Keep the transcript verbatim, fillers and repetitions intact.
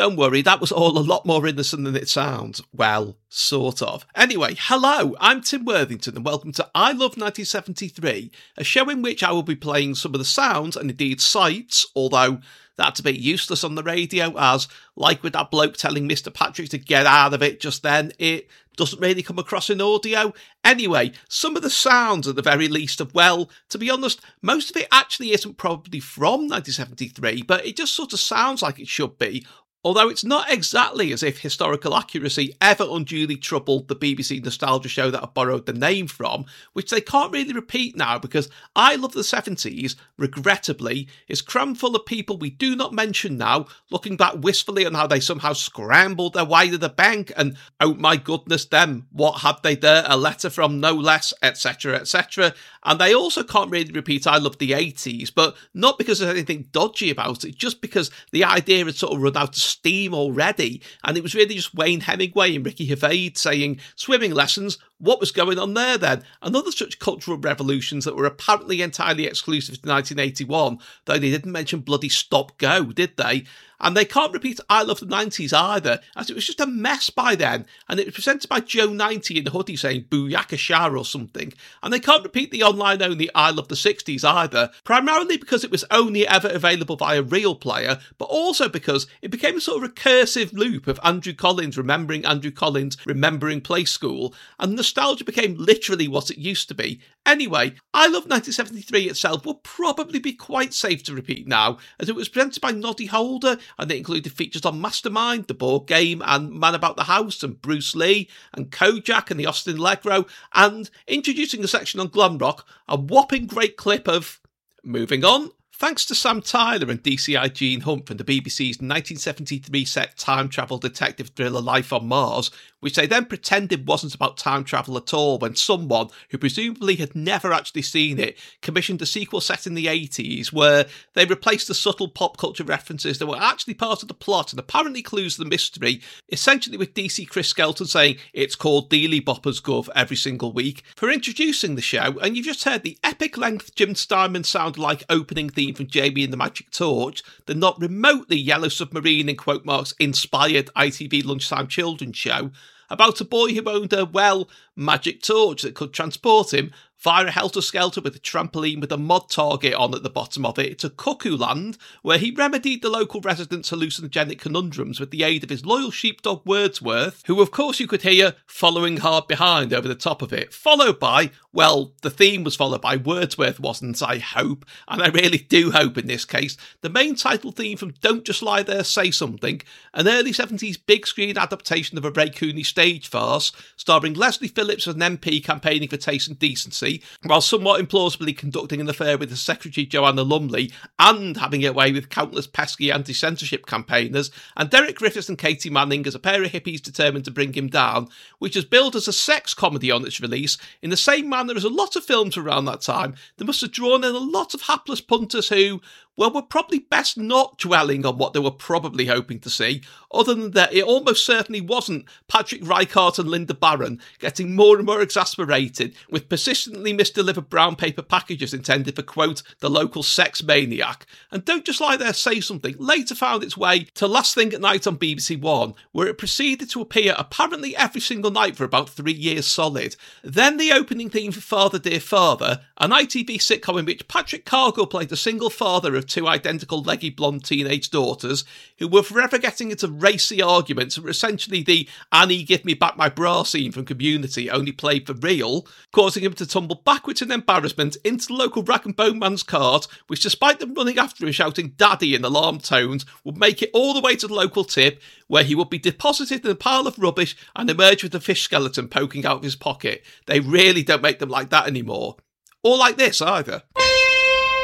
don't worry, that was all a lot more innocent than it sounds. Well, sort of. Anyway, hello, I'm Tim Worthington and welcome to I Love nineteen seventy-three, a show in which I will be playing some of the sounds and indeed sights, although that's a bit useless on the radio as, like with that bloke telling Mister Patrick to get out of it just then, it doesn't really come across in audio. Anyway, some of the sounds at the very least of, well, to be honest, most of it actually isn't probably from nineteen seventy-three, but it just sort of sounds like it should be. Although it's not exactly as if historical accuracy ever unduly troubled the B B C nostalgia show that I borrowed the name from, which they can't really repeat now because I Love the seventies, regrettably, is crammed full of people we do not mention now, looking back wistfully on how they somehow scrambled their way to the bank and, oh my goodness them, what had they there, a letter from no less, et cetera, et cetera. And they also can't really repeat I Love the eighties, but not because there's anything dodgy about it, just because the idea had sort of run out of steam already, and it was really just Wayne Hemingway and Ricky Gervais saying, swimming lessons, what was going on there then? And other such cultural revolutions that were apparently entirely exclusive to nineteen eighty-one, though they didn't mention bloody Stop Go, did they? And they can't repeat I Love the nineties either, as it was just a mess by then, and it was presented by Joe ninety in the hoodie saying Booyaka Shah or something. And they can't repeat the online-only I Love the sixties either, primarily because it was only ever available via Real Player, but also because it became a sort of recursive loop of Andrew Collins remembering Andrew Collins remembering Play School, and nostalgia became literally what it used to be. Anyway, I Love nineteen seventy-three itself will probably be quite safe to repeat now, as it was presented by Noddy Holder, and it included features on Mastermind, the board game, and Man About the House, and Bruce Lee, and Kojak, and the Austin Allegro, and introducing a section on glam rock, a whopping great clip of Moving On. Thanks to Sam Tyler and D C I Gene Hunt from the B B C's nineteen seventy-three set time travel detective thriller Life on Mars, which they then pretended wasn't about time travel at all when someone, who presumably had never actually seen it, commissioned a sequel set in the eighties where they replaced the subtle pop culture references that were actually part of the plot and apparently clues to the mystery, essentially with D C Chris Skelton saying it's called Dealy Boppers Gov every single week, for introducing the show. And you've just heard the epic length Jim Steinman sound-like opening theme from Jamie and the Magic Torch, the not remotely Yellow Submarine in quote marks inspired I T V lunchtime children's show about a boy who owned a, well, magic torch that could transport him via a helter-skelter with a trampoline with a mod target on at the bottom of it to Cuckoo Land, where he remedied the local residents' hallucinogenic conundrums with the aid of his loyal sheepdog Wordsworth, who of course you could hear following hard behind over the top of it, followed by, well, the theme was followed by Wordsworth wasn't, I hope, and I really do hope in this case, the main title theme from Don't Just Lie There, Say Something, an early seventies big screen adaptation of a Ray Cooney stage farce, starring Leslie Phillips as an M P campaigning for taste and decency, while somewhat implausibly conducting an affair with the Secretary Joanna Lumley and having it away with countless pesky anti-censorship campaigners, and Derek Griffiths and Katie Manning as a pair of hippies determined to bring him down, which was billed as a sex comedy on its release, in the same manner as a lot of films around that time. They must have drawn in a lot of hapless punters who, well, were probably best not dwelling on what they were probably hoping to see, other than that it almost certainly wasn't Patrick Reichart and Linda Barron getting more and more exasperated with persistently misdelivered brown paper packages intended for, quote, the local sex maniac. And Don't Just Lie There, Say Something later found its way to Last Thing at Night on B B C One, where it proceeded to appear apparently every single night for about three years solid. Then the opening theme for Father Dear Father, an I T V sitcom in which Patrick Cargill played a single father of two identical leggy blonde teenage daughters who were forever getting into racy arguments that were essentially the Annie Give Me Back My Bra scene from Community, only played for real, causing him to tumble backwards in embarrassment into the local rag and bone man's cart, which despite them running after him shouting daddy in alarm tones, would make it all the way to the local tip, where he would be deposited in a pile of rubbish and emerge with a fish skeleton poking out of his pocket. They really don't make them like that anymore. Or like this either.